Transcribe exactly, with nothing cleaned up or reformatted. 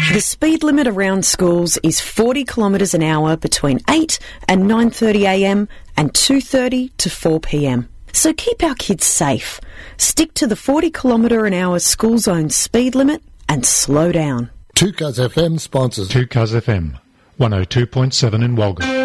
The speed limit around schools is forty kilometres an hour between eight and nine thirty a m and two thirty to four p m. So keep our kids safe. Stick to the forty kilometre an hour school zone speed limit and slow down. two Cuz F M sponsors two Cuz F M, one oh two point seven in Walgett.